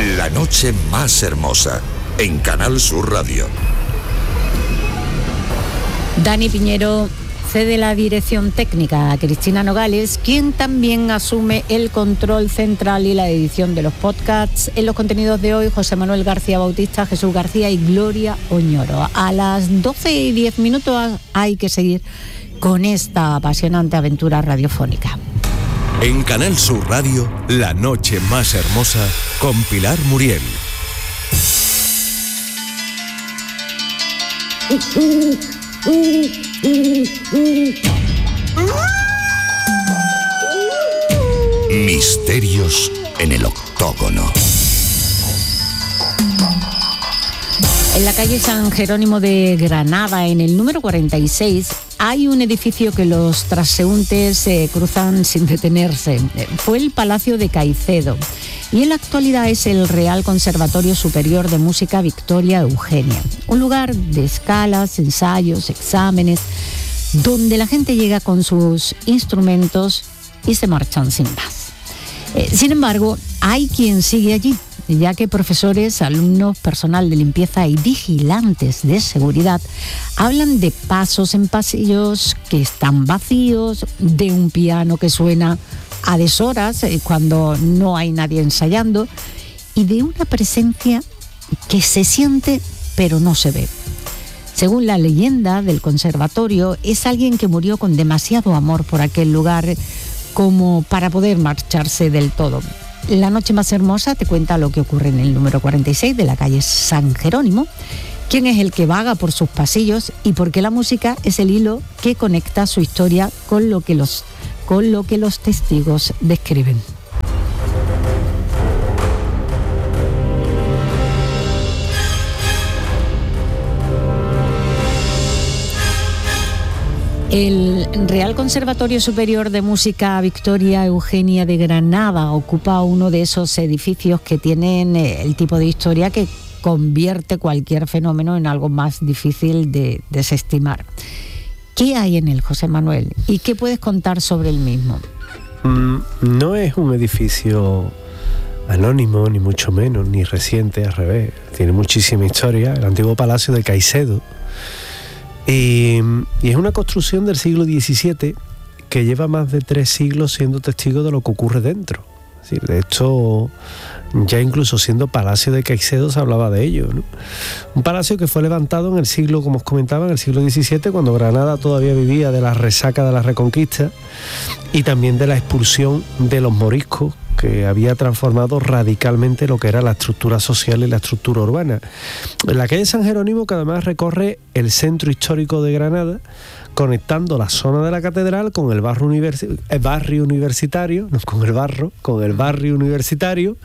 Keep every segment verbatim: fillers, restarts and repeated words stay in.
La noche más hermosa, en Canal Sur Radio. Dani Piñero cede la dirección técnica a Cristina Nogales, quien también asume el control central y la edición de los podcasts. En los contenidos de hoy, José Manuel García Bautista, Jesús García y Gloria Oñoro. A las doce y diez minutos hay que seguir con esta apasionante aventura radiofónica. En Canal Sur Radio, La noche más hermosa, con Pilar Muriel. Misterios en el octógono. En la calle San Jerónimo de Granada, en el número cuarenta y seis, hay un edificio que los transeúntes eh, cruzan sin detenerse. Fue el Palacio de Caicedo y en la actualidad es el Real Conservatorio Superior de Música Victoria Eugenia. Un lugar de escalas, ensayos, exámenes, donde la gente llega con sus instrumentos y se marchan sin más. Eh, sin embargo, hay quien sigue allí, ya que profesores, alumnos, personal de limpieza y vigilantes de seguridad hablan de pasos en pasillos que están vacíos, de un piano que suena a deshoras eh, cuando no hay nadie ensayando y de una presencia que se siente pero no se ve. Según la leyenda del conservatorio, es alguien que murió con demasiado amor por aquel lugar como para poder marcharse del todo. La noche más hermosa te cuenta lo que ocurre en el número cuarenta y seis de la calle San Jerónimo, quién es el que vaga por sus pasillos y por qué la música es el hilo que conecta su historia con lo que los, con lo que los testigos describen. El Real Conservatorio Superior de Música Victoria Eugenia de Granada ocupa uno de esos edificios que tienen el tipo de historia que convierte cualquier fenómeno en algo más difícil de desestimar. ¿Qué hay en él, José Manuel? ¿Y qué puedes contar sobre el mismo? Mm, no es un edificio anónimo, ni mucho menos, ni reciente, al revés. Tiene muchísima historia. El antiguo Palacio de Caicedo. Y, y es una construcción del siglo diecisiete que lleva más de tres siglos siendo testigo de lo que ocurre dentro. Es decir, de hecho, ya incluso siendo Palacio de Caicedo se hablaba de ello, ¿no? Un palacio que fue levantado en el siglo, como os comentaba, en el siglo diecisiete, cuando Granada todavía vivía de la resaca de la Reconquista y también de la expulsión de los moriscos, que había transformado radicalmente lo que era la estructura social y la estructura urbana. La calle San Jerónimo, que además recorre el centro histórico de Granada, conectando la zona de la catedral con el barrio, universi- el barrio universitario, no con el barro, con el barrio universitario,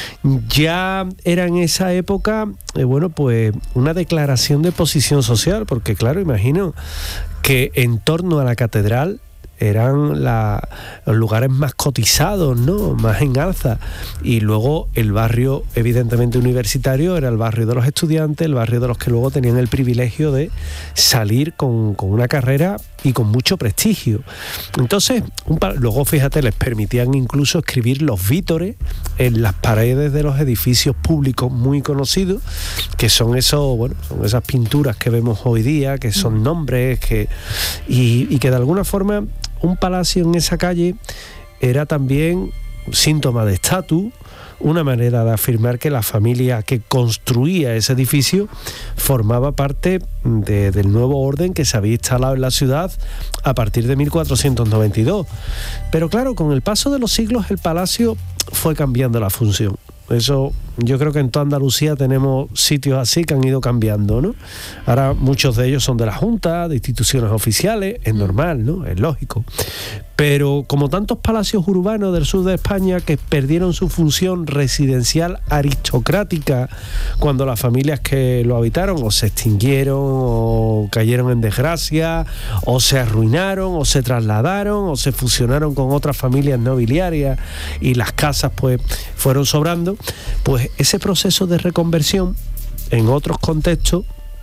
ya era en esa época, eh, bueno, pues una declaración de posición social, porque claro, imagino que en torno a la catedral eran la, los lugares más cotizados, ¿no? Más en alza. Y luego el barrio, evidentemente universitario, era el barrio de los estudiantes, el barrio de los que luego tenían el privilegio de salir con, con una carrera y con mucho prestigio. Entonces, un, luego, fíjate, les permitían incluso escribir los vítores en las paredes de los edificios públicos muy conocidos, que son esos, bueno, son esas pinturas que vemos hoy día, que son nombres, que y, y que de alguna forma un palacio en esa calle era también síntoma de estatus, una manera de afirmar que la familia que construía ese edificio formaba parte de, del nuevo orden que se había instalado en la ciudad a partir de mil cuatrocientos noventa y dos. Pero claro, con el paso de los siglos el palacio fue cambiando la función. Eso, yo creo que en toda Andalucía tenemos sitios así que han ido cambiando, ¿no? Ahora muchos de ellos son de la Junta, de instituciones oficiales, es normal, ¿no? Es lógico. Pero como tantos palacios urbanos del sur de España que perdieron su función residencial aristocrática cuando las familias que lo habitaron o se extinguieron o cayeron en desgracia o se arruinaron o se trasladaron o se fusionaron con otras familias nobiliarias y las casas pues fueron sobrando, pues ese proceso de reconversión en otros contextos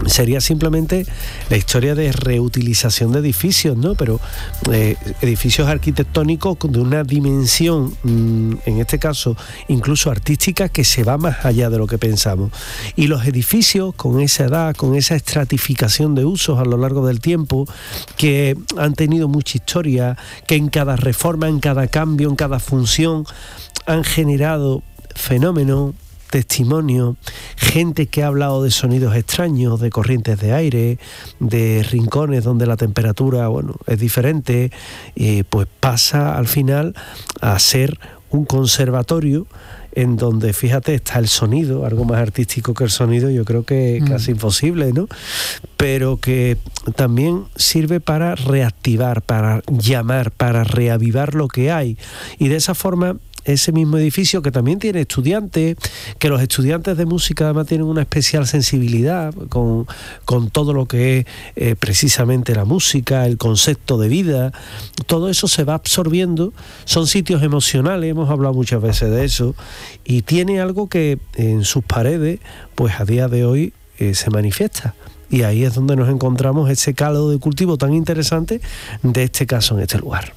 sería simplemente la historia de reutilización de edificios, ¿no? Pero eh, edificios arquitectónicos de una dimensión, mmm, en este caso incluso artística, que se va más allá de lo que pensamos. Y los edificios con esa edad, con esa estratificación de usos a lo largo del tiempo, que han tenido mucha historia, que en cada reforma, en cada cambio, en cada función han generado fenómenos, testimonio, gente que ha hablado de sonidos extraños, de corrientes de aire, de rincones donde la temperatura, bueno, es diferente, y pues pasa al final a ser un conservatorio en donde, fíjate, está el sonido, algo más artístico que el sonido, yo creo que mm. casi imposible, ¿no? Pero que también sirve para reactivar, para llamar, para reavivar lo que hay, y de esa forma ese mismo edificio, que también tiene estudiantes, que los estudiantes de música además tienen una especial sensibilidad con, con todo lo que es eh, precisamente la música, el concepto de vida, todo eso se va absorbiendo, son sitios emocionales, hemos hablado muchas veces de eso, y tiene algo que en sus paredes, pues a día de hoy eh, se manifiesta. Y ahí es donde nos encontramos ese caldo de cultivo tan interesante de este caso en este lugar.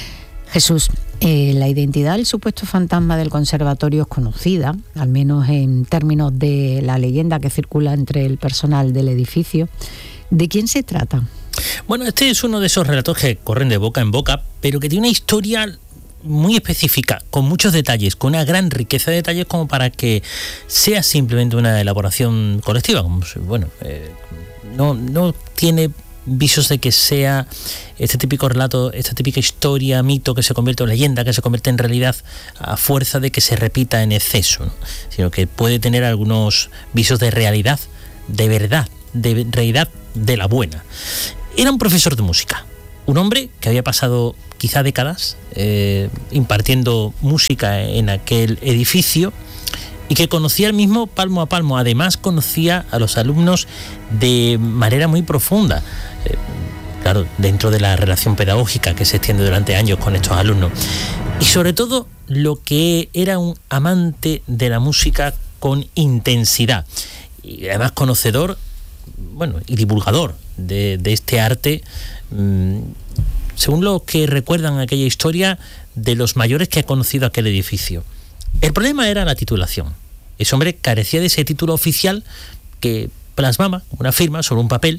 Jesús, eh, la identidad del supuesto fantasma del conservatorio es conocida, al menos en términos de la leyenda que circula entre el personal del edificio. ¿De quién se trata? Bueno, este es uno de esos relatos que corren de boca en boca, pero que tiene una historia muy específica, con muchos detalles, con una gran riqueza de detalles, como para que sea simplemente una elaboración colectiva. Como, bueno, eh, no, no tiene visos de que sea este típico relato, esta típica historia, mito que se convierte en leyenda, que se convierte en realidad a fuerza de que se repita en exceso, ¿no? Sino que puede tener algunos visos de realidad, de verdad, de realidad de la buena. Era un profesor de música, un hombre que había pasado quizá décadas eh, impartiendo música en aquel edificio, y que conocía el mismo palmo a palmo. Además, conocía a los alumnos de manera muy profunda, eh, claro, dentro de la relación pedagógica que se extiende durante años con estos alumnos. Y sobre todo, lo que era un amante de la música con intensidad, y además conocedor, bueno, y divulgador de, de este arte, mmm, según lo que recuerdan aquella historia, de los mayores que ha conocido aquel edificio. El problema era la titulación. Ese hombre carecía de ese título oficial que plasmaba una firma sobre un papel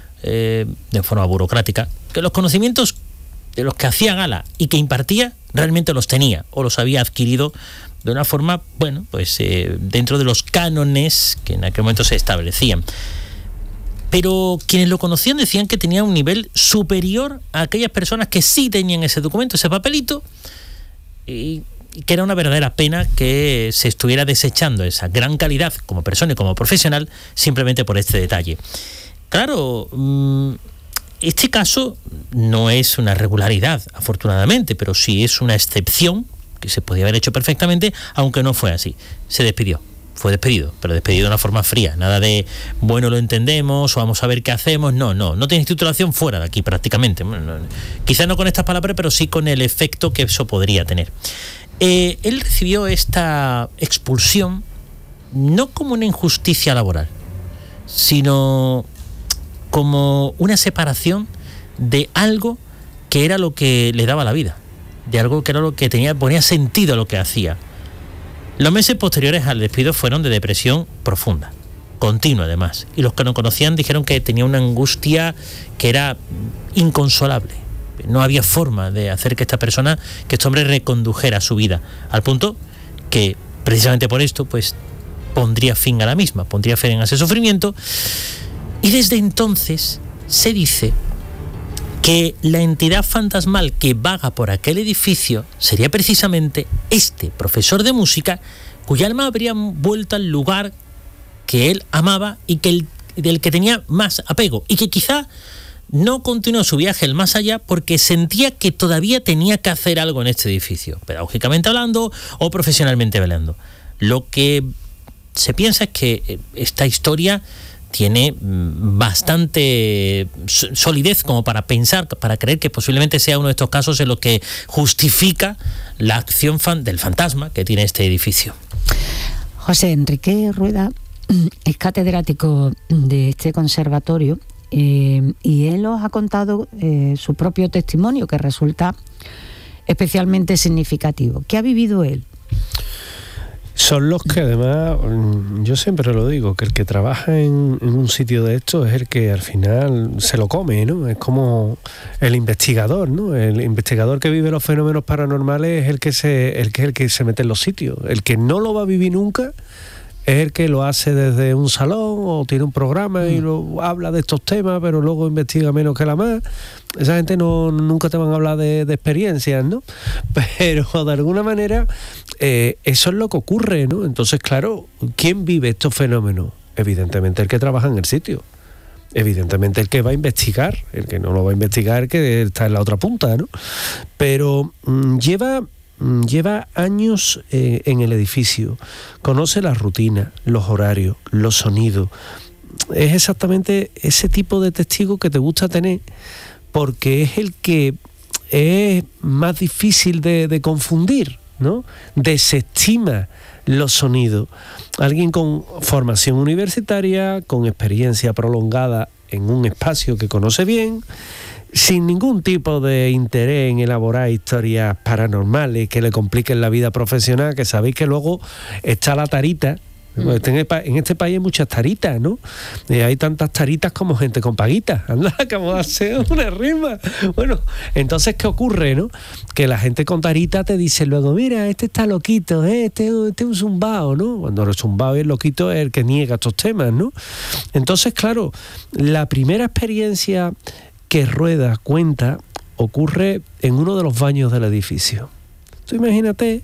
eh, de forma burocrática, que los conocimientos de los que hacía gala y que impartía realmente los tenía o los había adquirido de una forma, bueno, pues eh, dentro de los cánones que en aquel momento se establecían. Pero quienes lo conocían decían que tenía un nivel superior a aquellas personas que sí tenían ese documento, ese papelito, y que era una verdadera pena que se estuviera desechando esa gran calidad como persona y como profesional simplemente por este detalle. Claro, este caso no es una regularidad, afortunadamente, pero sí es una excepción que se podía haber hecho perfectamente, aunque no fue así. Se despidió, fue despedido, pero despedido de una forma fría, nada de, bueno, lo entendemos, o vamos a ver qué hacemos. No, no, no tienes titulación, fuera de aquí prácticamente. Bueno, no, quizá no con estas palabras, pero sí con el efecto que eso podría tener. Eh, él recibió esta expulsión no como una injusticia laboral, sino como una separación de algo que era lo que le daba la vida, de algo que era lo que tenía, ponía sentido a lo que hacía. Los meses posteriores al despido fueron de depresión profunda, continua además, y los que no conocían dijeron que tenía una angustia que era inconsolable. No había forma de hacer que esta persona, que este hombre recondujera su vida, al punto que precisamente por esto pues pondría fin a la misma, pondría fin a ese sufrimiento. Y desde entonces se dice que la entidad fantasmal que vaga por aquel edificio sería precisamente este profesor de música, cuya alma habría vuelto al lugar que él amaba y que el, del que tenía más apego, y que quizá no continuó su viaje el más allá porque sentía que todavía tenía que hacer algo en este edificio, pedagógicamente hablando o profesionalmente hablando. Lo que se piensa es que esta historia tiene bastante solidez como para pensar, para creer que posiblemente sea uno de estos casos en los que justifica la acción fan del fantasma que tiene este edificio. José Enrique Rueda es catedrático de este conservatorio eh, y él os ha contado eh, su propio testimonio, que resulta especialmente significativo. ¿Qué ha vivido él? Son los que además, yo siempre lo digo, que el que trabaja en, en un sitio de estos es el que al final se lo come, ¿no? Es como el investigador, ¿no? El investigador que vive los fenómenos paranormales es el que se, el que es el que se mete en los sitios. El que no lo va a vivir nunca es el que lo hace desde un salón o tiene un programa y lo habla de estos temas, pero luego investiga menos que la más. Esa gente no nunca te van a hablar de, de experiencias, ¿no? Pero de alguna manera eh, eso es lo que ocurre, ¿no? Entonces, claro, ¿quién vive estos fenómenos? Evidentemente el que trabaja en el sitio. Evidentemente el que va a investigar. El que no lo va a investigar, el que está en la otra punta, ¿no? Pero mmm, lleva... Lleva años eh, en el edificio, conoce las rutinas, los horarios, los sonidos. Es exactamente ese tipo de testigo que te gusta tener, porque es el que es más difícil de, de confundir, ¿no? Desestima los sonidos. Alguien con formación universitaria, con experiencia prolongada en un espacio que conoce bien, sin ningún tipo de interés en elaborar historias paranormales que le compliquen la vida profesional, que sabéis que luego está la tarita. Mm. En este país hay muchas taritas, ¿no? Eh, hay tantas taritas como gente con paguitas. Anda, acabo de hacer una rima. Bueno, entonces, ¿qué ocurre, no? Que la gente con tarita te dice luego, mira, este está loquito, ¿eh? este, este es un zumbao, ¿no? Cuando el zumbao y el loquito es el que niega estos temas, ¿no? Entonces, claro, la primera experiencia que Rueda cuenta ocurre en uno de los baños del edificio. Tú imagínate,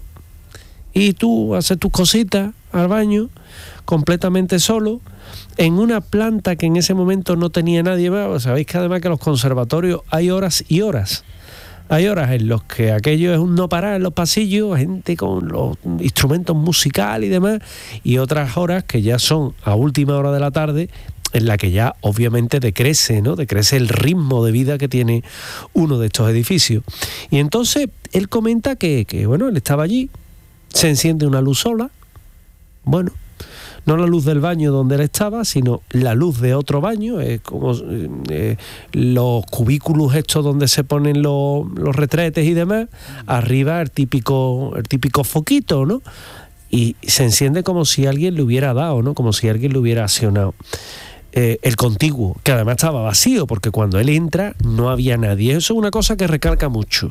y tú haces tus cositas al baño, completamente solo, en una planta que en ese momento no tenía nadie más. Sabéis que además que en los conservatorios hay horas y horas. Hay horas en los que aquello es un no parar en los pasillos, gente con los instrumentos musicales y demás, y otras horas que ya son a última hora de la tarde, en la que ya obviamente decrece, ¿no? Decrece el ritmo de vida que tiene uno de estos edificios. Y entonces él comenta que, que bueno, él estaba allí, se enciende una luz sola, bueno, no la luz del baño donde él estaba, sino la luz de otro baño, eh, como eh, los cubículos estos donde se ponen los, los retretes y demás, arriba el típico, el típico foquito, ¿no? Y se enciende como si alguien le hubiera dado, ¿no? Como si alguien le hubiera accionado. Eh, el contiguo, que además estaba vacío, porque cuando él entra no había nadie. Eso es una cosa que recalca mucho.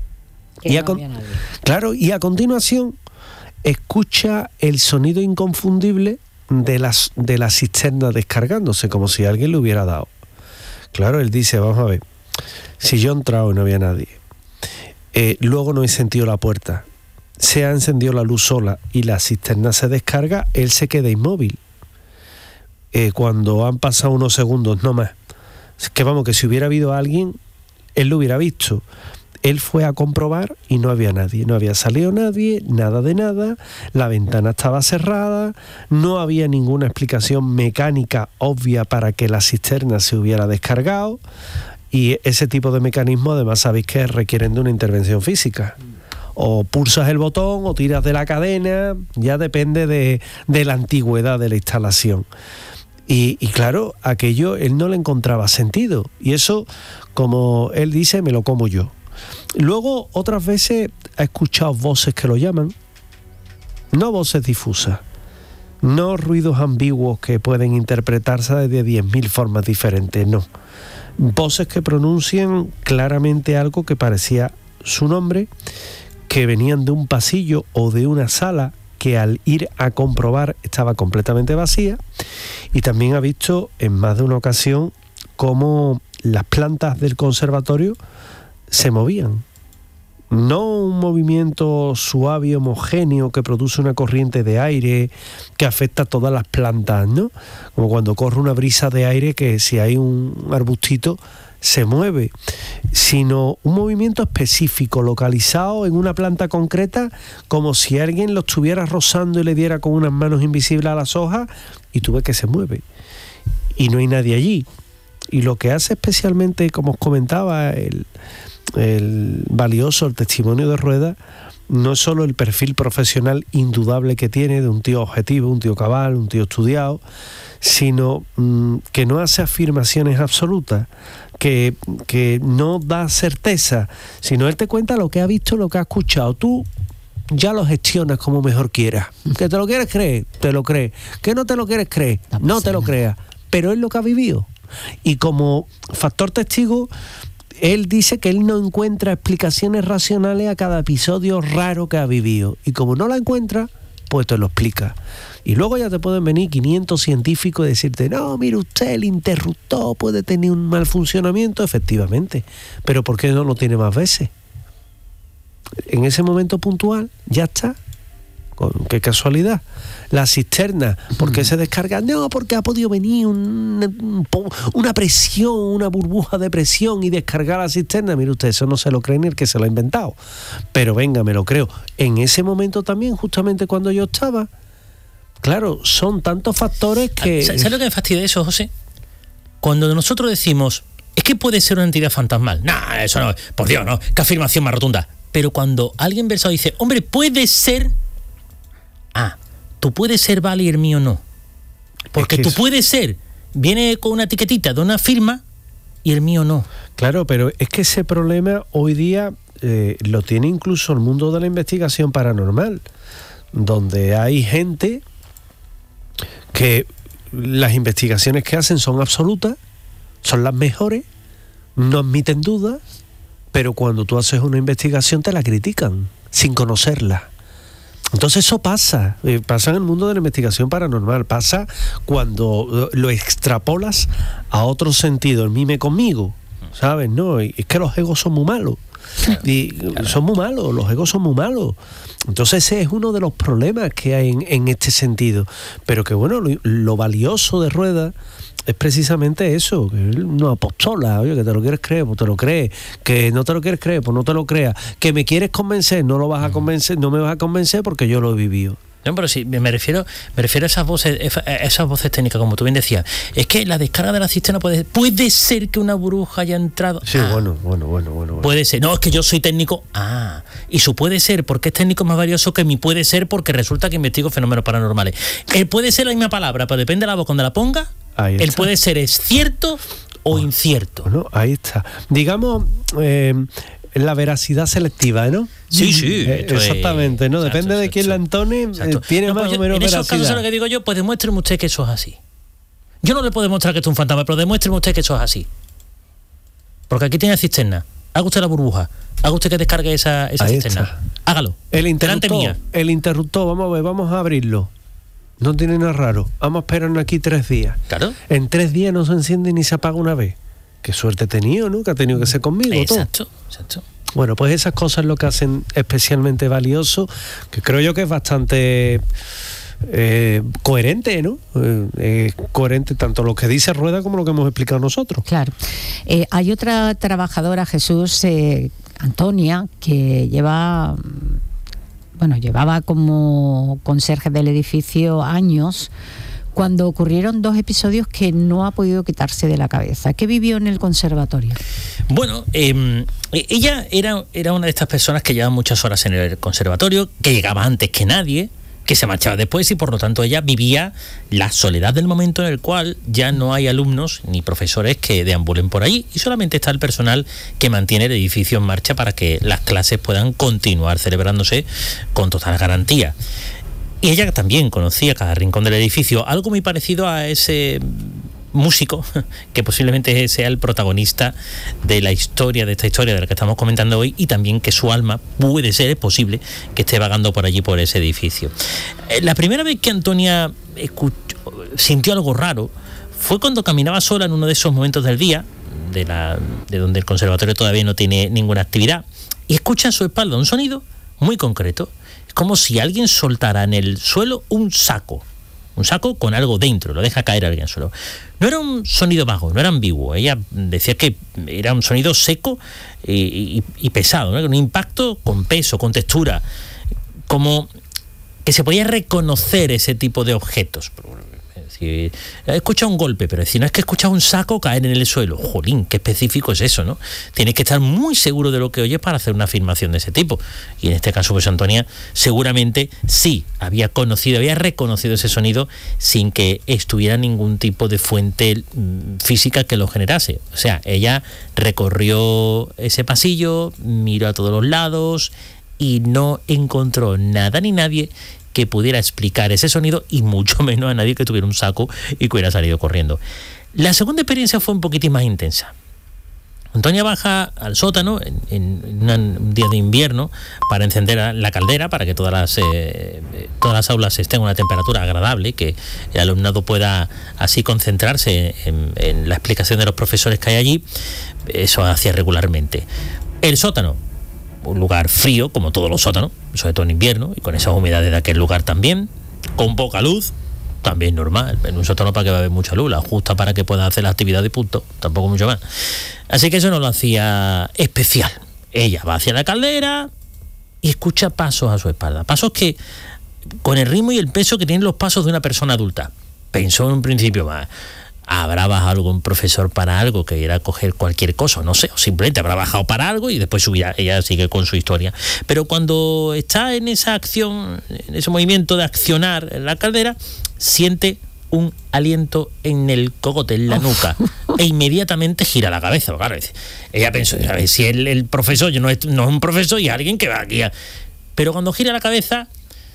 Y no con... Claro, y a continuación escucha el sonido inconfundible de las de la cisterna descargándose, como si alguien le hubiera dado. Claro, él dice, vamos a ver, si yo he entrado y no había nadie, eh, luego no he sentido la puerta, se ha encendido la luz sola y la cisterna se descarga, él se queda inmóvil. Eh, cuando han pasado unos segundos, no más. Es que vamos, que si hubiera habido alguien, él lo hubiera visto. Él fue a comprobar y no había nadie, no había salido nadie, nada de nada, la ventana estaba cerrada, no había ninguna explicación mecánica obvia para que la cisterna se hubiera descargado, y ese tipo de mecanismos además sabéis que requieren de una intervención física. O pulsas el botón o tiras de la cadena, ya depende de, de la antigüedad de la instalación. Y, y claro, aquello él no le encontraba sentido, y eso, como él dice, me lo como yo. Luego otras veces ha escuchado voces que lo llaman, no voces difusas, no ruidos ambiguos que pueden interpretarse de diez mil formas diferentes, no. Voces que pronuncian claramente algo que parecía su nombre, que venían de un pasillo o de una sala que al ir a comprobar estaba completamente vacía, y también ha visto en más de una ocasión cómo las plantas del conservatorio se movían. No un movimiento suave y homogéneo que produce una corriente de aire que afecta a todas las plantas, ¿no? Como cuando corre una brisa de aire que si hay un arbustito se mueve, sino un movimiento específico, localizado en una planta concreta, como si alguien lo estuviera rozando y le diera con unas manos invisibles a las hojas, y tú ves que se mueve. Y no hay nadie allí. Y lo que hace especialmente, como os comentaba, el... el valioso, el testimonio de Rueda, no solo el perfil profesional indudable que tiene de un tío objetivo, un tío cabal, un tío estudiado, sino mmm, que no hace afirmaciones absolutas, que, que no da certeza, sino él te cuenta lo que ha visto, lo que ha escuchado. Tú ya lo gestionas como mejor quieras. Que te lo quieres creer, te lo crees. Que no te lo quieres creer, no te lo creas. Pero es lo que ha vivido. Y como factor testigo, él dice que él no encuentra explicaciones racionales a cada episodio raro que ha vivido. Y como no la encuentra, pues te lo explica. Y luego ya te pueden venir quinientos científicos y decirte, no, mire usted, el interruptor puede tener un mal funcionamiento, efectivamente. Pero ¿por qué no lo tiene más veces? En ese momento puntual, ya está. Con qué casualidad. La cisterna, ¿por qué se descarga? No, porque ha podido venir un, una presión, una burbuja de presión y descargar la cisterna. Mire usted, eso no se lo cree ni el que se lo ha inventado. Pero venga, me lo creo. En ese momento también, justamente cuando yo estaba, claro, son tantos factores que... ¿Sabes lo que me fastidia de eso, José? Cuando nosotros decimos, es que puede ser una entidad fantasmal. Nah, eso no, por Dios, no, qué afirmación más rotunda. Pero cuando alguien versado dice, hombre, puede ser... Ah, tú puedes ser vale y el mío no. Porque tú puedes ser, viene con una etiquetita de una firma y el mío no. Claro, pero es que ese problema hoy día eh, lo tiene incluso el mundo de la investigación paranormal, donde hay gente que las investigaciones que hacen son absolutas, son las mejores, no admiten dudas, pero cuando tú haces una investigación te la critican sin conocerla. Entonces eso pasa, eh, pasa en el mundo de la investigación paranormal, pasa cuando lo extrapolas a otro sentido, el mime conmigo, ¿sabes? No, es que los egos son muy malos, y claro. son muy malos, los egos son muy malos. Entonces ese es uno de los problemas que hay en, en este sentido, pero que bueno, lo, lo valioso de Rueda es precisamente eso, que él no apostola, oye, que te lo quieres creer, pues te lo crees, que no te lo quieres creer, pues no te lo creas, que me quieres convencer, no lo vas a convencer, no me vas a convencer porque yo lo he vivido. No, pero sí, me refiero, me refiero a esas voces, a esas voces técnicas, como tú bien decías. Es que la descarga de la cisterna puede, puede ser que una burbuja haya entrado. Sí, ah, bueno, bueno, bueno, bueno. Puede ser. No, es que yo soy técnico. Ah, y su puede ser porque es técnico más valioso que mi puede ser porque resulta que investigo fenómenos paranormales. El puede ser la misma palabra, pero depende de la voz cuando la ponga. Ahí el está. Puede ser es cierto o oh, incierto. Bueno, ahí está. Digamos, eh, la veracidad selectiva, ¿no? Sí, sí. Eh, exactamente, ¿no? Exacto, Depende exacto, de quién la entone, eh, tiene no, más yo, o menos en veracidad. En esos casos es lo que digo yo, pues demuéstreme usted que eso es así. Yo no le puedo demostrar que esto es un fantasma, pero demuéstreme usted que eso es así. Porque aquí tiene cisterna. Haga usted la burbuja. Haga usted que descargue esa, esa cisterna. Está. Hágalo. El interruptor, el interruptor, vamos a ver, vamos a abrirlo. No tiene nada raro. Vamos a esperarnos aquí tres días. Claro. En tres días no se enciende ni se apaga una vez. Qué suerte he tenido, ¿no? Que ha tenido que ser conmigo. Exacto, todo. exacto. Bueno, pues esas cosas es lo que hacen especialmente valioso, que creo yo que es bastante eh, coherente, ¿no? Eh, eh, coherente tanto lo que dice Rueda como lo que hemos explicado nosotros. Claro. Eh, hay otra trabajadora, Jesús, eh, Antonia, que lleva... Bueno, llevaba como conserje del edificio años cuando ocurrieron dos episodios que no ha podido quitarse de la cabeza. ¿Qué vivió en el conservatorio? Bueno, eh, ella era, era una de estas personas que llevaba muchas horas en el conservatorio, que llegaba antes que nadie, que se marchaba después y por lo tanto ella vivía la soledad del momento en el cual ya no hay alumnos ni profesores que deambulen por ahí y solamente está el personal que mantiene el edificio en marcha para que las clases puedan continuar celebrándose con total garantía. Y ella también conocía cada rincón del edificio, algo muy parecido a ese músico que posiblemente sea el protagonista de la historia, de esta historia de la que estamos comentando hoy, y también que su alma puede ser, es posible, que esté vagando por allí, por ese edificio. La primera vez que Antonia escuchó, sintió algo raro fue cuando caminaba sola en uno de esos momentos del día, de, la, de donde el conservatorio todavía no tiene ninguna actividad, y escucha a su espalda un sonido muy concreto. Es como si alguien soltara en el suelo un saco. Un saco con algo dentro, lo deja caer alguien al suelo. No era un sonido vago, no era ambiguo. Ella decía que era un sonido seco y, y, y pesado, ¿no? Un impacto con peso, con textura, como que se podía reconocer ese tipo de objetos. Si he escuchado un golpe, pero si no es que he escuchado un saco caer en el suelo. Jolín, qué específico es eso, ¿no? Tienes que estar muy seguro de lo que oyes para hacer una afirmación de ese tipo. Y en este caso, pues Antonia seguramente sí había conocido, había reconocido ese sonido sin que estuviera ningún tipo de fuente física que lo generase. O sea, ella recorrió ese pasillo, miró a todos los lados y no encontró nada ni nadie que pudiera explicar ese sonido, y mucho menos a nadie que tuviera un saco y que hubiera salido corriendo. La segunda experiencia fue un poquitín más intensa. Antonia baja al sótano en, en un día de invierno para encender la caldera para que todas las, eh, todas las aulas estén a una temperatura agradable, que el alumnado pueda así concentrarse en, en la explicación de los profesores que hay allí. Eso hacía regularmente. El sótano, un lugar frío, como todos los sótanos, sobre todo en invierno, y con esas humedades de aquel lugar también, con poca luz, también normal. En un sótano para que va a haber mucha luz, la justa para que pueda hacer la actividad de punto, tampoco mucho más. Así que eso no lo hacía especial. Ella va hacia la caldera y escucha pasos a su espalda, pasos que, con el ritmo y el peso que tienen los pasos de una persona adulta. Pensó en un principio, más habrá bajado algún profesor para algo, que irá a coger cualquier cosa, no sé, o simplemente habrá bajado para algo y después subirá, ella sigue con su historia. Pero cuando está en esa acción, en ese movimiento de accionar en la caldera, siente un aliento en el cogote, en la nuca, e inmediatamente gira la cabeza. Claro, ella pensó, a ver, si el, el profesor no es, no es un profesor y alguien que va aquí a... Pero cuando gira la cabeza,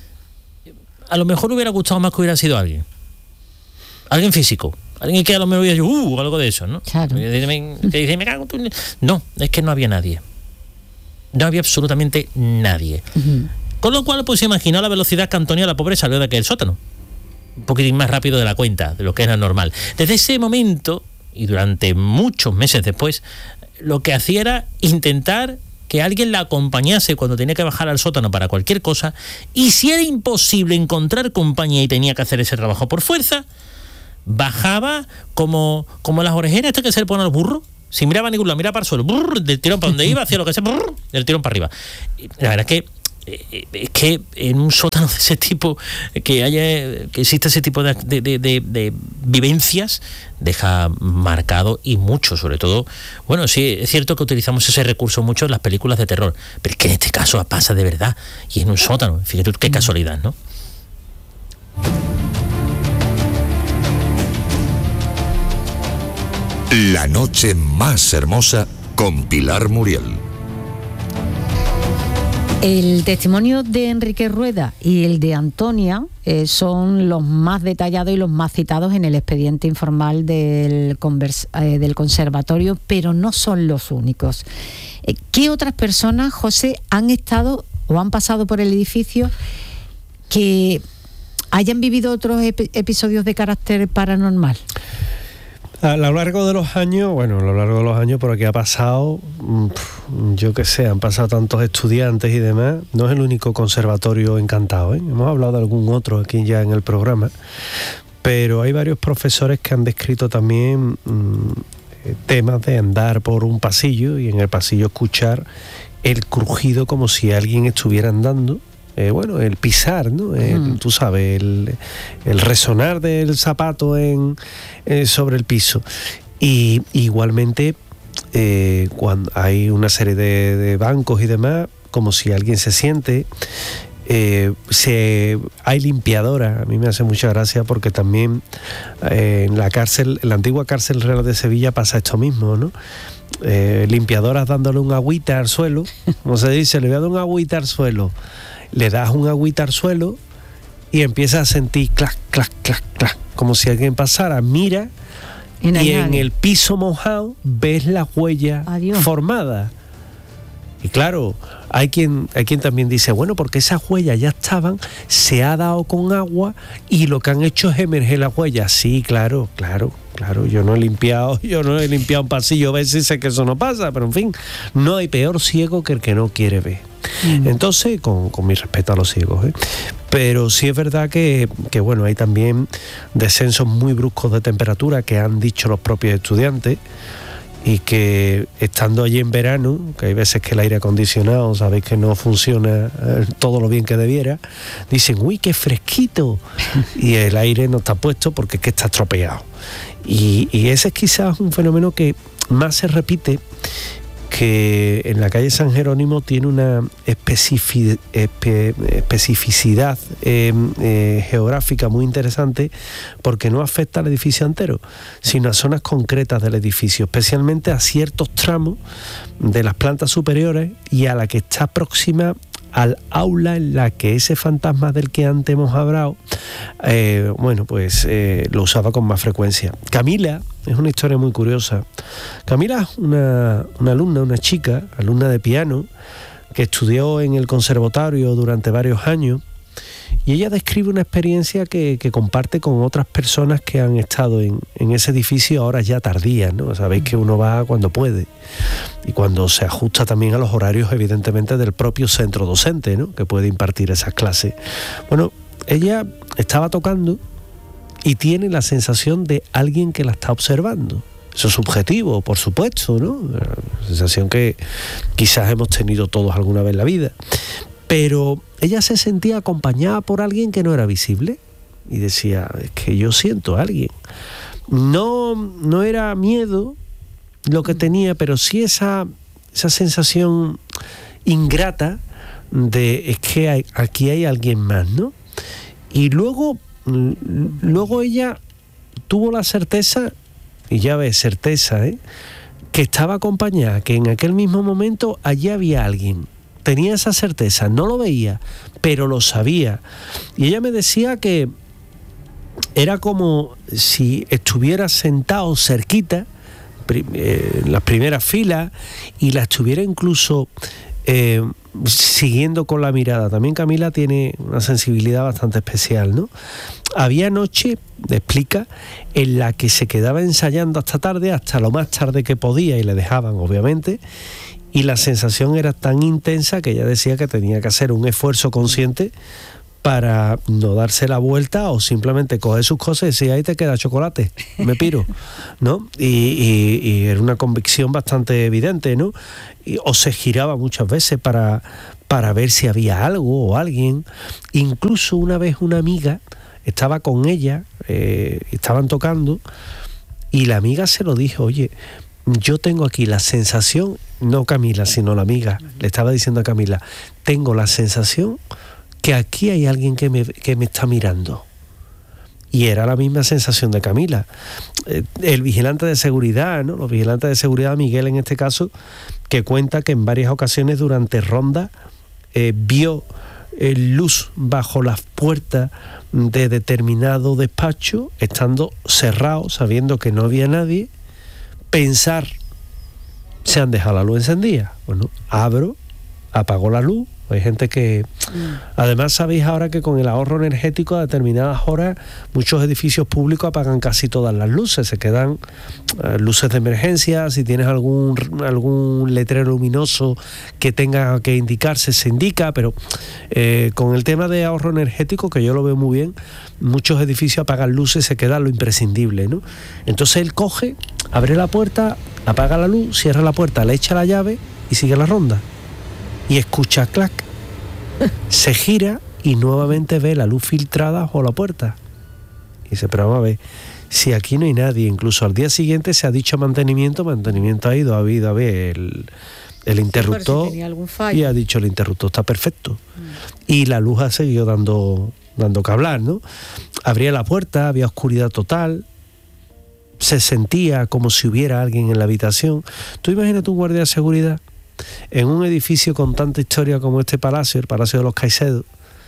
a lo mejor hubiera gustado más que hubiera sido alguien. Alguien físico. Alguien que a lo mejor hubiera dicho, uh, algo de eso, ¿no? Claro. Que dice, me cago en tu... No, es que no había nadie. No había absolutamente nadie. Uh-huh. Con lo cual, pues imaginó la velocidad que Antonia, la pobre, salió de aquel sótano. Un poquitín más rápido de la cuenta, de lo que era normal. Desde ese momento, y durante muchos meses después, lo que hacía era intentar que alguien la acompañase cuando tenía que bajar al sótano para cualquier cosa, y si era imposible encontrar compañía y tenía que hacer ese trabajo por fuerza, bajaba como, como las orejeras estas que se le ponen a los burros. Si miraba a ningún lado, miraba para el suelo, brrr, del tirón para donde iba, hacía lo que sea, brrr, del tirón para arriba. Y la verdad es que es que en un sótano de ese tipo, que haya que exista ese tipo de, de, de, de, de vivencias, deja marcado, y mucho, sobre todo. Bueno, sí, es cierto que utilizamos ese recurso mucho en las películas de terror, pero es que en este caso pasa de verdad, y en un sótano. Fíjate qué casualidad, ¿no? La noche más hermosa con Pilar Muriel. El testimonio de Enrique Rueda y el de Antonia eh, son los más detallados y los más citados en el expediente informal del, convers- eh, del conservatorio, pero no son los únicos. Eh, ¿Qué otras personas, José, han estado o han pasado por el edificio que hayan vivido otros ep- episodios de carácter paranormal? A lo largo de los años, bueno, a lo largo de los años por aquí ha pasado, yo qué sé, han pasado tantos estudiantes y demás. No es el único conservatorio encantado, ¿eh? Hemos hablado de algún otro aquí ya en el programa, pero hay varios profesores que han descrito también mmm, temas de andar por un pasillo y en el pasillo escuchar el crujido como si alguien estuviera andando. Eh, bueno, el pisar, ¿no? El, mm. Tú sabes, el, el resonar del zapato en, eh, sobre el piso. Y igualmente, eh, cuando hay una serie de, de bancos y demás, como si alguien se siente, eh, se, hay limpiadoras. A mí me hace mucha gracia porque también eh, en la cárcel, en la antigua cárcel real de Sevilla pasa esto mismo, ¿no? Eh, limpiadoras dándole un agüita al suelo, como se dice, le voy a dar un agüita al suelo. Le das un agüita al suelo y empiezas a sentir clac, clac, clac, clac, como si alguien pasara, mira, y, y en el piso mojado ves la huella Adiós. formada. Y claro, hay quien, hay quien también dice, bueno, porque esas huellas ya estaban, se ha dado con agua y lo que han hecho es emerger las huellas. Sí, claro, claro, claro, yo no he limpiado, yo no he limpiado un pasillo, a veces sé que eso no pasa, pero en fin, no hay peor ciego que el que no quiere ver. Mm. Entonces, con, con mi respeto a los ciegos, ¿eh? Pero sí es verdad que, que, bueno, hay también descensos muy bruscos de temperatura que han dicho los propios estudiantes, y que estando allí en verano, que hay veces que el aire acondicionado, sabéis que no funciona eh, todo lo bien que debiera, dicen, uy, qué fresquito, y el aire no está puesto porque es que está estropeado. Y, y ese es quizás un fenómeno que más se repite, que en la calle San Jerónimo tiene una especifi- espe- especificidad eh, eh, geográfica muy interesante, porque no afecta al edificio entero, sino a zonas concretas del edificio, especialmente a ciertos tramos de las plantas superiores y a la que está próxima al aula en la que ese fantasma del que antes hemos hablado, eh, bueno, pues eh, lo usaba con más frecuencia. Camila es una historia muy curiosa. Camila es una, una alumna, una chica, alumna de piano, que estudió en el conservatorio durante varios años, y ella describe una experiencia que, que comparte con otras personas que han estado en, en ese edificio, ahora ya tardías, ¿no? Sabéis que uno va cuando puede y cuando se ajusta también a los horarios, evidentemente, del propio centro docente, ¿no?, que puede impartir esas clases. Bueno, ella estaba tocando y tiene la sensación de alguien que la está observando. Eso es subjetivo, por supuesto, ¿no? Una sensación que quizás hemos tenido todos alguna vez en la vida. Pero ella se sentía acompañada por alguien que no era visible y decía, es que yo siento a alguien. No, no era miedo lo que tenía, pero sí esa, esa sensación ingrata de, es que hay, aquí hay alguien más, ¿no? Y luego, luego ella tuvo la certeza, y ya ves, certeza, ¿eh?, que estaba acompañada, que en aquel mismo momento allí había alguien. Tenía esa certeza, no lo veía, pero lo sabía. Y ella me decía que era como si estuviera sentado cerquita, eh, en las primeras filas, y la estuviera incluso eh, siguiendo con la mirada. También Camila tiene una sensibilidad bastante especial, ¿no? Había noche, explica, en la que se quedaba ensayando hasta tarde, hasta lo más tarde que podía, y le dejaban, obviamente, y la sensación era tan intensa que ella decía que tenía que hacer un esfuerzo consciente para no darse la vuelta o simplemente coger sus cosas y decir, ahí te queda chocolate, me piro, ¿no? Y, y, y era una convicción bastante evidente, ¿no? Y, o se giraba muchas veces para, para ver si había algo o alguien. Incluso una vez una amiga estaba con ella, eh, estaban tocando, y la amiga se lo dijo, oye, yo tengo aquí la sensación, no Camila, sino la amiga, le estaba diciendo a Camila, tengo la sensación que aquí hay alguien que me, que me está mirando. Y era la misma sensación de Camila. El vigilante de seguridad, ¿no? Los vigilantes de seguridad, Miguel en este caso, que cuenta que en varias ocasiones durante rondas eh, vio eh, luz bajo las puertas de determinado despacho, estando cerrado, sabiendo que no había nadie, pensar, se han dejado la luz encendida. Bueno, abro, apago la luz. Hay gente que... Además, sabéis ahora que con el ahorro energético a determinadas horas muchos edificios públicos apagan casi todas las luces, se quedan eh, luces de emergencia. Si tienes algún, algún letrero luminoso que tenga que indicarse, se indica, pero eh, con el tema de ahorro energético, que yo lo veo muy bien, muchos edificios apagan luces, se queda lo imprescindible, ¿no? Entonces él coge, abre la puerta, apaga la luz, cierra la puerta, le echa la llave y sigue la ronda. Y escucha clac, se gira y nuevamente ve la luz filtrada bajo la puerta. Y dice, pero vamos a ver, si aquí no hay nadie, incluso al día siguiente se ha dicho mantenimiento, mantenimiento ha ido, ha habido a ver el, el interruptor, si y ha dicho el interruptor está perfecto. Mm. Y la luz ha seguido dando, dando que hablar, ¿no? Abría la puerta, había oscuridad total, se sentía como si hubiera alguien en la habitación. Tú imagínate un guardia de seguridad en un edificio con tanta historia como este palacio, el Palacio de los Caicedos,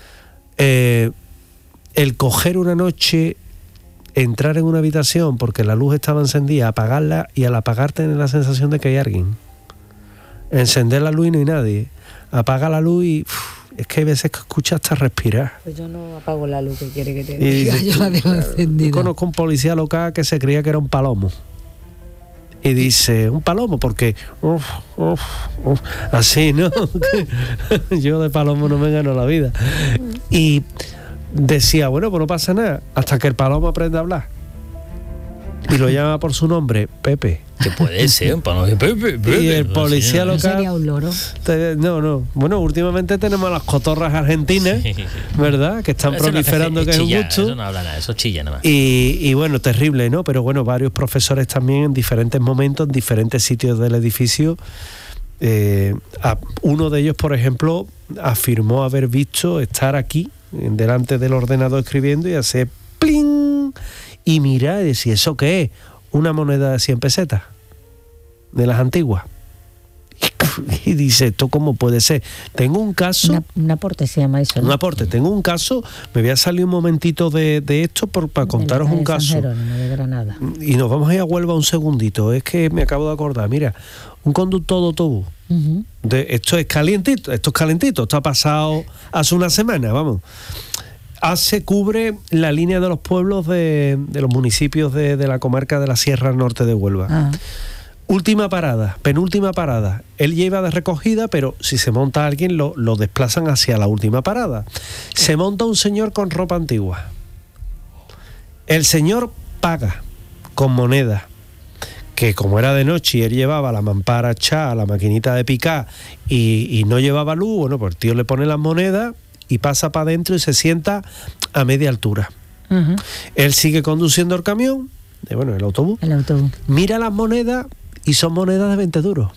eh, el coger una noche, entrar en una habitación porque la luz estaba encendida, apagarla, y al apagar tener la sensación de que hay alguien. Encender la luz y no hay nadie. Apaga la luz y uf, es que hay veces que escuchas hasta respirar. Pues yo no apago la luz, que quiere que te diga, yo la dejo encendida. Yo conozco un policía local que se creía que era un palomo. Y dice, un palomo, porque uf, uf, uf, así, ¿no? Yo de palomo no me gano la vida. Y decía, bueno, pues no pasa nada, hasta que el palomo aprende a hablar. y lo llama por su nombre, Pepe. Que puede ser un pano de Pepe, Pepe. Y el policía ¿No local... sería un loro? te- No, no. Bueno, últimamente tenemos las cotorras argentinas, Sí. ¿verdad? Que están Eso no proliferando, hace- que es un chilla, gusto. Eso no habla nada, eso chilla nada más. Y, y bueno, terrible, ¿no? Pero bueno, varios profesores también en diferentes momentos, en diferentes sitios del edificio. Eh, a- uno de ellos, por ejemplo, afirmó haber visto estar aquí, en- delante del ordenador escribiendo y hacer ¡pling! Y mirar y decir, ¿eso qué es? Una moneda de cien pesetas, de las antiguas. Y dice, ¿esto cómo puede ser? Tengo un caso... Una- un aporte se llama eso, ¿no? Un aporte, tengo un caso, me voy a salir un momentito de, de esto por, para De la contaros calle un San caso. Jerónimo de Granada. Y nos vamos a ir a Huelva un segundito, es que me acabo de acordar, mira, un conductor de autobús, Ujú. de, esto es calientito, esto es calentito, esto ha pasado hace una semana, vamos. Hace, cubre la línea de los pueblos de, de los municipios de, de la comarca de la Sierra Norte de Huelva. Ah, Última parada, penúltima parada. Él lleva de recogida, pero si se monta alguien lo, lo desplazan hacia la última parada. Se monta un señor con ropa antigua. El señor paga con moneda, que como era de noche y él llevaba la mampara chá, la maquinita de picar y, y no llevaba luz, bueno, pues el tío le pone las monedas y pasa para adentro y se sienta a media altura. ujú. Él sigue conduciendo el camión, eh, bueno, el autobús, El autobús. mira las monedas y son monedas de veinte duros.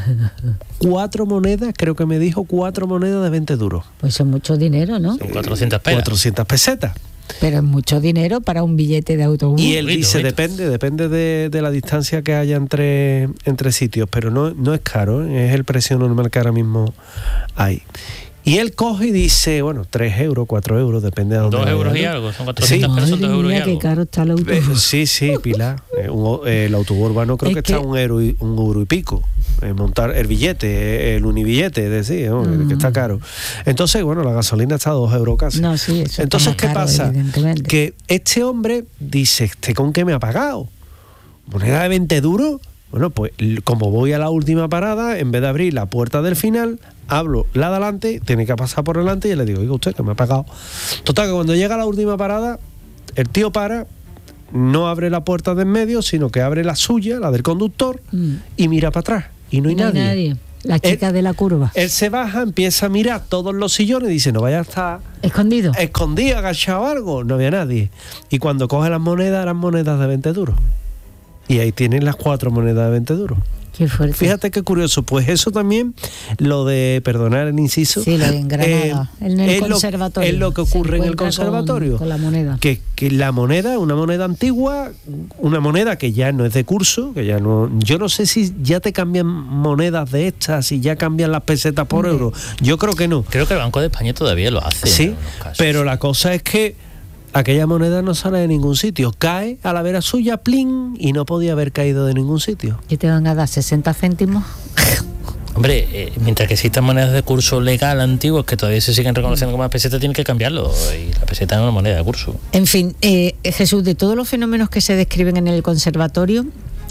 Cuatro monedas, creo que me dijo cuatro monedas de veinte duros. Pues son mucho dinero, ¿no? Son cuatrocientas pelas. cuatrocientas pesetas. Pero es mucho dinero para un billete de autobús. Y él Bonito, dice, bonito. depende, depende de, de la distancia que haya entre, entre sitios, pero no, no es caro, ¿eh? Es el precio normal que ahora mismo hay. Y él coge y dice, bueno, tres euros, cuatro euros, depende de dónde Dos vaya, euros y ¿no? algo, son cuatrocientas Sí. pelas, son Madre dos euros y mía, qué algo. caro está el Eh, autobús. Sí, sí, Pilar. Eh, un- eh, el autobús urbano creo Es que, que- está un euro y, un euro y pico. Eh, montar el billete, eh, el unibillete, es decir, ¿no? Mm. que está caro. Entonces, bueno, la gasolina está a dos euros casi. No, sí, eso está Entonces, más ¿qué caro, pasa? evidentemente. Que este hombre dice, ¿este con qué me ha pagado? ¿Moneda de veinte duros? Bueno, pues l- como voy a la última parada, en vez de abrir la puerta del final, hablo la de adelante, tiene que pasar por delante y le digo, oiga usted, que me ha pagado. Total, que cuando llega a la última parada, el tío para, no abre la puerta de en medio, sino que abre la suya, la del conductor, Mm. y mira para atrás. Y no hay, No hay nadie. nadie. La chica Él- de la curva. Él se baja, empieza a mirar todos los sillones y dice, no vaya a estar Escondido. escondido, agachado algo. No había nadie. Y cuando coge las monedas, eran monedas de veinte duros. Y ahí tienen las cuatro monedas de veinte duros. Qué fuerte. Fíjate qué curioso. Pues eso también, lo de, perdonar el inciso. Sí, lo de en Granada, en el es lo- conservatorio. es lo que Se ocurre en el encuentra con- conservatorio. con la moneda. Que, que la moneda, una moneda antigua, una moneda que ya no es de curso, que ya no. Yo no sé si ya te cambian monedas de estas, si ya cambian las pesetas por Hombre. euro. Yo creo que no. Creo que el Banco de España todavía lo hace. Sí, en algunos casos. pero la cosa es que aquella moneda no sale de ningún sitio. Cae a la vera suya, plin, y no podía haber caído de ningún sitio. ¿Qué te van a dar? ¿sesenta céntimos? Hombre, eh, mientras que existan monedas de curso legal antiguas que todavía se siguen reconociendo como peseta, tienen que cambiarlo. Y la peseta es una moneda de curso. En fin, eh, Jesús, de todos los fenómenos que se describen en el conservatorio,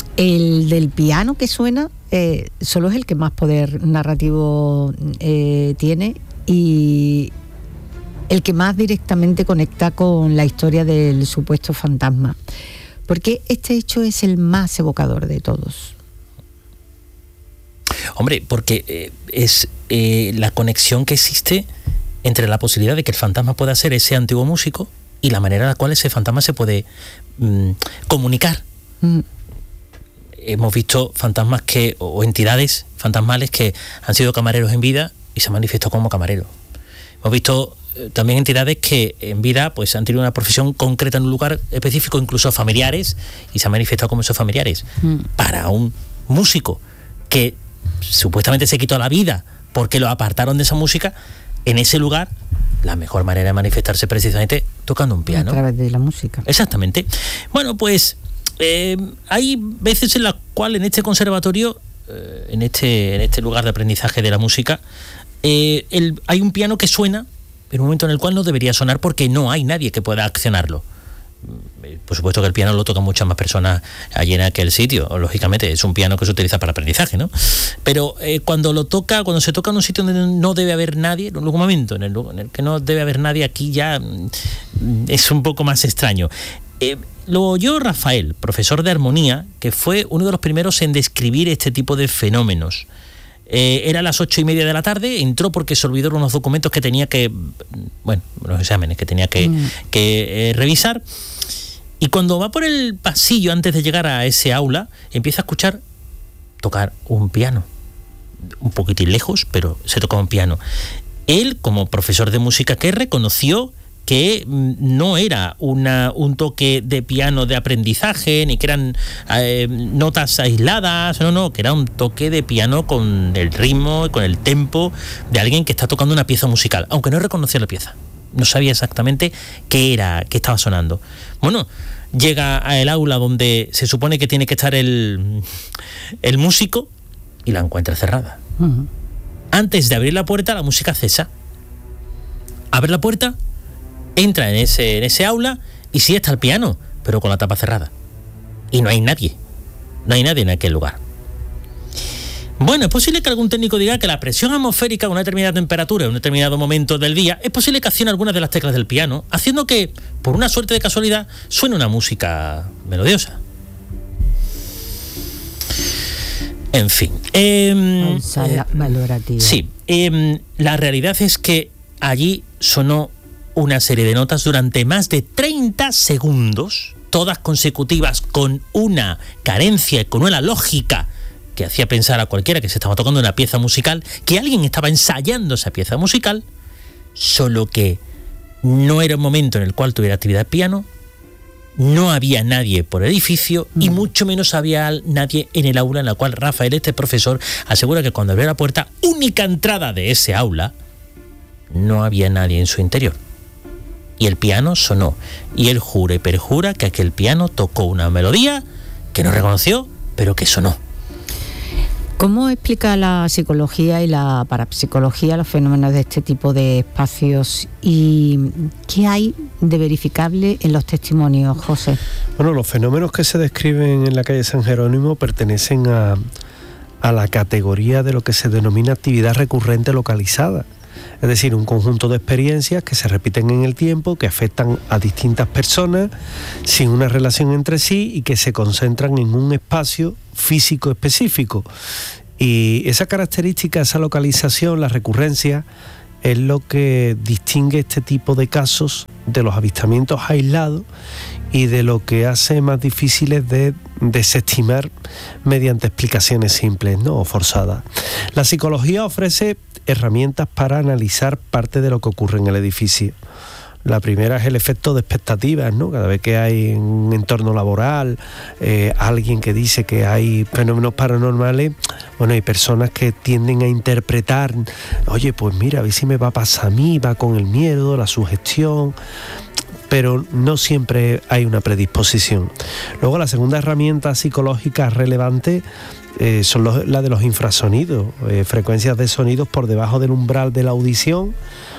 el del piano que suena eh, solo es el que más poder narrativo eh, tiene y el que más directamente conecta con la historia del supuesto fantasma. Porque este hecho es el más evocador de todos. Hombre, porque eh, es eh, la conexión que existe entre la posibilidad de que el fantasma pueda ser ese antiguo músico y la manera en la cual ese fantasma se puede mm, comunicar. Mm. Hemos visto fantasmas que o entidades fantasmales que han sido camareros en vida y se han manifestado como camareros. Hemos visto eh, también entidades que en vida pues han tenido una profesión concreta en un lugar específico, incluso familiares, y se han manifestado como esos familiares. Mm. Para un músico que supuestamente se quitó la vida porque lo apartaron de esa música, en ese lugar la mejor manera de manifestarse precisamente tocando un piano. A través de la música. Exactamente. Bueno, pues eh, hay veces en las cuales en este conservatorio, eh, en este en este lugar de aprendizaje de la música, eh, el, hay un piano que suena en un momento en el cual no debería sonar porque no hay nadie que pueda accionarlo. Por supuesto que el piano lo tocan muchas más personas allí en aquel sitio, lógicamente es un piano que se utiliza para aprendizaje, ¿no? Pero eh, cuando lo toca, cuando se toca en un sitio donde no debe haber nadie, en un momento en el, en el que no debe haber nadie, aquí ya mm, es un poco más extraño. Eh, lo oyó Rafael, profesor de armonía, que fue uno de los primeros en describir este tipo de fenómenos. Eh, era a las ocho y media de la tarde, entró porque se olvidó unos documentos que tenía que, bueno, los exámenes que tenía que, mm. que eh, revisar. Y cuando va por el pasillo antes de llegar a ese aula, empieza a escuchar tocar un piano. Un poquitín lejos, pero se tocaba un piano. Él, como profesor de música que reconoció que no era una, un toque de piano de aprendizaje, ni que eran eh, notas aisladas, no, no, que era un toque de piano con el ritmo y con el tempo de alguien que está tocando una pieza musical, aunque no reconocía la pieza. No sabía exactamente qué era, qué estaba sonando. Bueno, llega al aula donde se supone que tiene que estar el, el músico y la encuentra cerrada. Uh-huh. Antes de abrir la puerta, la música cesa. Abre la puerta, entra en ese, en ese aula y sí está el piano, pero con la tapa cerrada. Y no hay nadie. No hay nadie en aquel lugar. Bueno, es posible que algún técnico diga que la presión atmosférica a una determinada temperatura en un determinado momento del día es posible que accione algunas de las teclas del piano, haciendo que, por una suerte de casualidad, suene una música melodiosa. En fin. Eh, eh, valorativa. Sí. Eh, la realidad es que allí sonó una serie de notas durante más de treinta segundos, todas consecutivas, con una carencia y con una lógica que hacía pensar a cualquiera que se estaba tocando una pieza musical, que alguien estaba ensayando esa pieza musical, solo que no era un momento en el cual tuviera actividad de piano, no había nadie por el edificio mm. y mucho menos había nadie en el aula en la cual Rafael, este profesor, asegura que cuando abrió la puerta, única entrada de ese aula, no había nadie en su interior. Y el piano sonó, y él jura y perjura que aquel piano tocó una melodía que no reconoció, pero que sonó. ¿Cómo explica la psicología y la parapsicología los fenómenos de este tipo de espacios y qué hay de verificable en los testimonios, José? Bueno, los fenómenos que se describen en la calle San Jerónimo pertenecen a, a la categoría de lo que se denomina actividad recurrente localizada. Es decir, un conjunto de experiencias que se repiten en el tiempo, que afectan a distintas personas sin una relación entre sí y que se concentran en un espacio físico específico. Y esa característica, esa localización, la recurrencia, es lo que distingue este tipo de casos de los avistamientos aislados y de lo que hace más difíciles de desestimar mediante explicaciones simples, ¿no?, o forzadas. La psicología ofrece herramientas para analizar parte de lo que ocurre en el edificio. La primera es el efecto de expectativas, ¿no? Cada vez que hay un entorno laboral, eh, alguien que dice que hay fenómenos paranormales, bueno, hay personas que tienden a interpretar, oye, pues mira, a ver si me va a pasar a mí, va con el miedo, la sugestión, pero no siempre hay una predisposición. Luego, la segunda herramienta psicológica relevante eh, son los, la de los infrasonidos, eh, frecuencias de sonidos por debajo del umbral de la audición,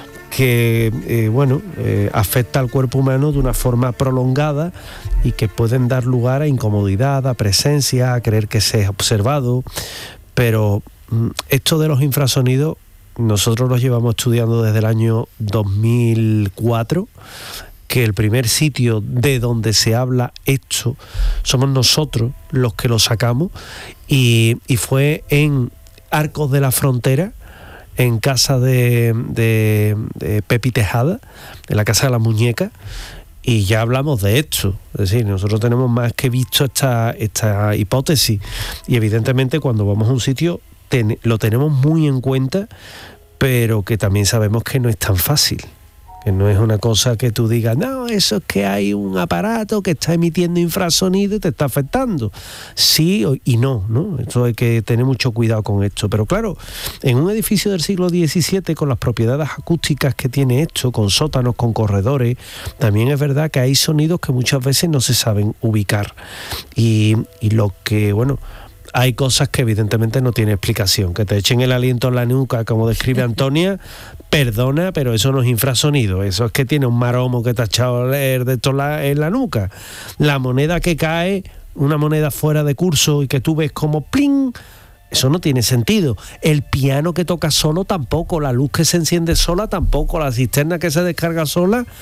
que eh, bueno, eh, afecta al cuerpo humano de una forma prolongada y que pueden dar lugar a incomodidad, a presencia, a creer que se es observado. Pero mm, esto de los infrasonidos nosotros los llevamos estudiando desde el año dos mil cuatro, que el primer sitio de donde se habla esto somos nosotros los que lo sacamos, y, y fue en Arcos de la Frontera, en casa de, de, de Pepi Tejada, en la Casa de la Muñeca, y ya hablamos de esto. Es decir, nosotros tenemos más que visto esta, esta hipótesis, y evidentemente cuando vamos a un sitio ten, lo tenemos muy en cuenta, pero que también sabemos que no es tan fácil. Que no es una cosa que tú digas, no, eso es que hay un aparato que está emitiendo infrasonido y te está afectando. Sí y no, ¿no? Esto hay que tener mucho cuidado con esto. Pero claro, en un edificio del siglo diecisiete, con las propiedades acústicas que tiene esto, con sótanos, con corredores, también es verdad que hay sonidos que muchas veces no se saben ubicar. Y, y lo que, bueno... hay cosas que evidentemente no tienen explicación. Que te echen el aliento en la nuca, como describe Antonia, perdona, pero eso no es infrasonido. Eso es que tiene un maromo que te ha echado de esto en la nuca. La moneda que cae, una moneda fuera de curso y que tú ves como ¡pling! Eso no tiene sentido. El piano que toca solo tampoco, la luz que se enciende sola tampoco, la cisterna que se descarga sola.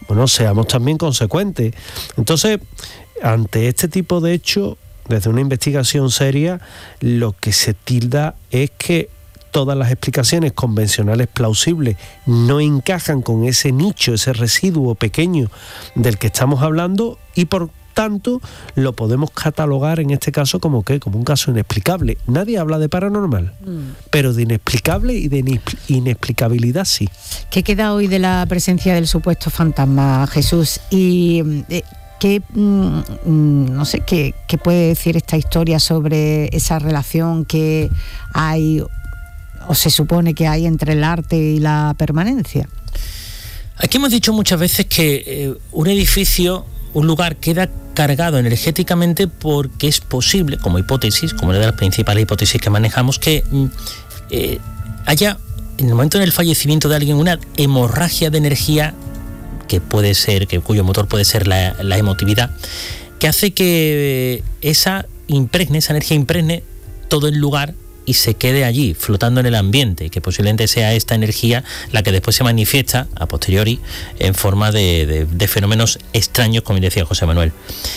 bueno, seamos también consecuentes. Entonces, ante este tipo de hechos, desde una investigación seria, lo que se tilda es que todas las explicaciones convencionales plausibles no encajan con ese nicho, ese residuo pequeño del que estamos hablando, y por tanto lo podemos catalogar en este caso como ¿qué? Como un caso inexplicable. Nadie habla de paranormal, mm. pero de inexplicable y de inexplicabilidad sí. ¿Qué queda hoy de la presencia del supuesto fantasma, Jesús? Y eh, ¿qué, mm, no sé, qué, qué puede decir esta historia sobre esa relación que hay, o se supone que hay, entre el arte y la permanencia? Aquí hemos dicho muchas veces que eh, un edificio, un lugar queda cargado energéticamente porque es posible, como hipótesis, como una de las principales hipótesis que manejamos, que eh, haya, en el momento del fallecimiento de alguien, una hemorragia de energía que puede ser, que cuyo motor puede ser la, la emotividad, que hace que esa impregne, esa energía impregne todo el lugar y se quede allí, flotando en el ambiente, que posiblemente sea esta energía la que después se manifiesta a posteriori en forma de, de, de fenómenos extraños, como decía José Manuel.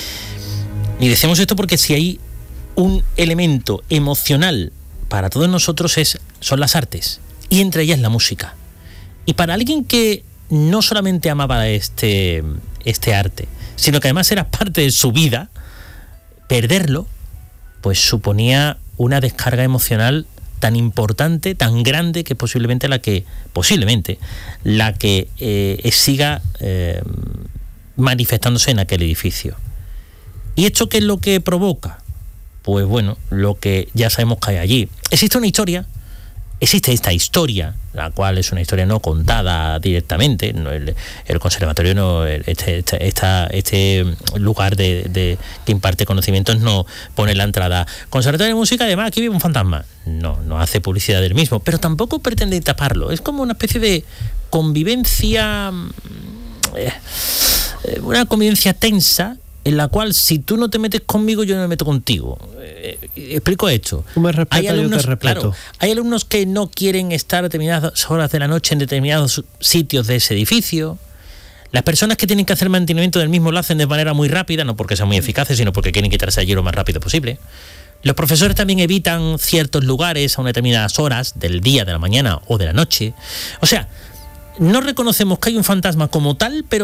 Y decimos esto porque si hay un elemento emocional para todos nosotros es, son las artes, y entre ellas la música. Y para alguien que no solamente amaba este, este arte, sino que además era parte de su vida, perderlo, pues suponía una descarga emocional tan importante, tan grande, que posiblemente la que posiblemente la que eh, siga eh, manifestándose en aquel edificio. ¿Y esto qué es lo que provoca? Pues bueno, lo que ya sabemos que hay allí. Existe una historia, existe esta historia, la cual es una historia no contada directamente, no, el, el conservatorio, no, este, este, esta, este lugar de, de que imparte conocimientos no pone la entrada. Conservatorio de música, además aquí vive un fantasma. No, no hace publicidad del mismo, pero tampoco pretende taparlo. Es como una especie de convivencia, eh, una convivencia tensa, en la cual si tú no te metes conmigo, yo no me meto contigo. Eh, explico esto. Tú me respetas, hay alumnos, yo te respeto. Claro, hay alumnos que no quieren estar a determinadas horas de la noche en determinados sitios de ese edificio. Las personas que tienen que hacer mantenimiento del mismo lo hacen de manera muy rápida, no porque sean muy eficaces, sino porque quieren quitarse allí lo más rápido posible. Los profesores también evitan ciertos lugares a unas determinadas horas del día, de la mañana o de la noche. O sea, no reconocemos que hay un fantasma como tal, pero